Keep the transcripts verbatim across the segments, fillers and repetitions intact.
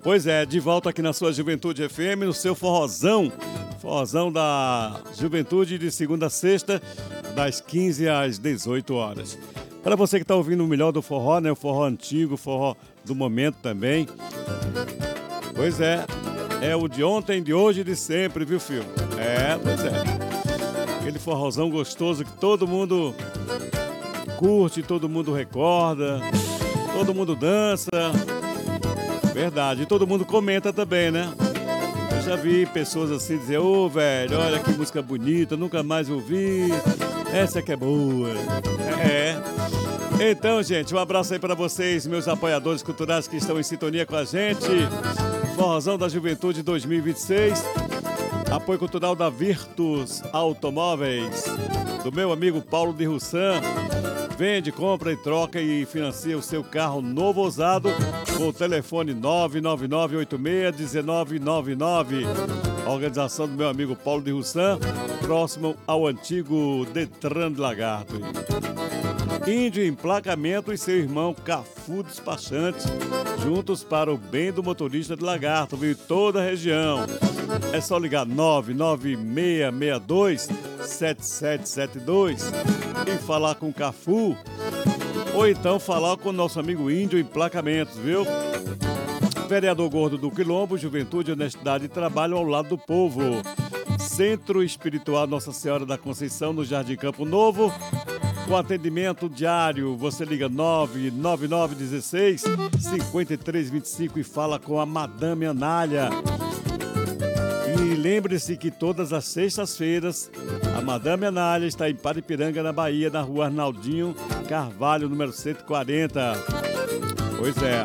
Pois é, de volta aqui na sua Juventude F M, no seu forrozão. Forrozão da Juventude de segunda a sexta, das quinze às dezoito horas. Para você que está ouvindo o melhor do forró, né? O forró antigo, o forró do momento também. Pois é, é o de ontem, de hoje e de sempre, viu, filho? É, pois é. Aquele forrozão gostoso que todo mundo curte, todo mundo recorda, todo mundo dança. Verdade, e todo mundo comenta também, né? Eu já vi pessoas assim dizer, ô oh, velho, olha que música bonita, nunca mais ouvi, essa que é boa. É. Então, gente, um abraço aí para vocês, meus apoiadores culturais que estão em sintonia com a gente. Forrozão da Juventude dois mil e vinte e seis. Apoio cultural da Virtus Automóveis, do meu amigo Paulo de Russan. Vende, compra e troca e financia o seu carro novo ou usado com o telefone nove nove nove oito seis um nove nove nove. Organização do meu amigo Paulo de Russan, próximo ao antigo Detran de Lagarto. Índio Emplacamento e seu irmão Cafu Despachante, juntos para o bem do motorista de Lagarto, viu? Toda a região. É só ligar nove nove seis seis dois sete sete sete dois e falar com o Cafu, ou então falar com o nosso amigo Índio Emplacamentos, viu? Vereador Gordo do Quilombo, Juventude, Honestidade e Trabalho ao lado do povo. Centro Espiritual Nossa Senhora da Conceição, no Jardim Campo Novo. Com atendimento diário, você liga nove nove nove um seis cinco três dois cinco e fala com a Madame Anália. E lembre-se que todas as sextas-feiras, a Madame Anália está em Paripiranga, na Bahia, na rua Arnaldinho Carvalho, número cento e quarenta. Pois é.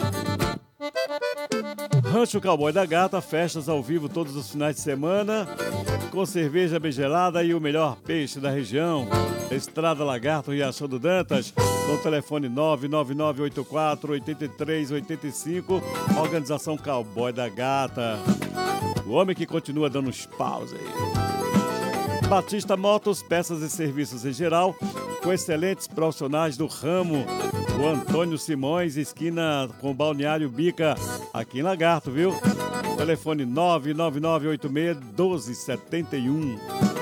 Rancho Cowboy da Gata, festas ao vivo todos os finais de semana, com cerveja bem gelada e o melhor peixe da região. Estrada Lagarto, Riachão do Dantas, com o telefone nove nove nove oito quatro oito três oito cinco, Organização Cowboy da Gata. O homem que continua dando uns paus aí. Batista Motos, peças e serviços em geral, com excelentes profissionais do ramo. O Antônio Simões, esquina com o Balneário Bica, aqui em Lagarto, viu? Telefone nove nove nove oito seis um dois sete um.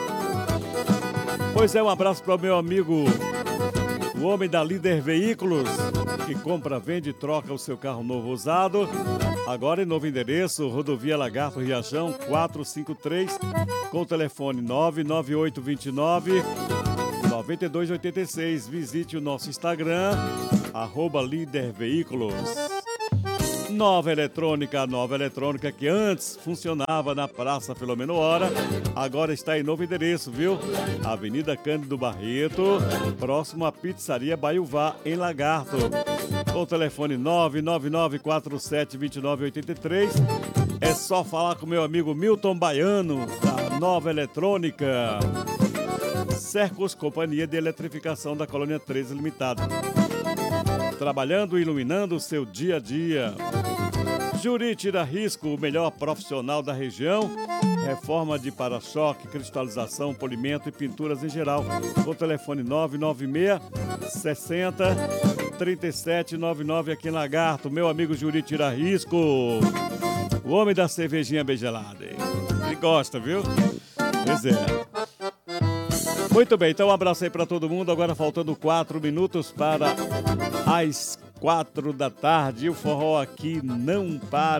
Pois é, um abraço para o meu amigo, o homem da Líder Veículos, que compra, vende e troca o seu carro novo usado. Agora em novo endereço, Rodovia Lagarto Riachão quatrocentos e cinquenta e três, com o telefone nove nove oito dois nove nove dois oito seis. Visite o nosso Instagram, arroba Líder Veículos. Nova Eletrônica, Nova Eletrônica que antes funcionava na Praça Filomeno Hora, agora está em novo endereço, viu? Avenida Cândido Barreto, próximo à Pizzaria Baiuvá, em Lagarto. Com o telefone nove nove nove quatro sete dois nove oito três. É só falar com meu amigo Milton Baiano, da Nova Eletrônica. Cercos, Companhia de Eletrificação da Colônia treze Limitada. Trabalhando e iluminando o seu dia a dia. Juri Tira Risco, o melhor profissional da região. Reforma de para-choque, cristalização, polimento e pinturas em geral. Com o telefone nove nove seis sessenta trinta e sete noventa e nove aqui em Lagarto. Meu amigo Juri Tira Risco. O homem da cervejinha bem gelada. Ele gosta, viu? Pois é. Muito bem, então um abraço aí para todo mundo. Agora faltando quatro minutos para as quatro da tarde. E o forró aqui não para.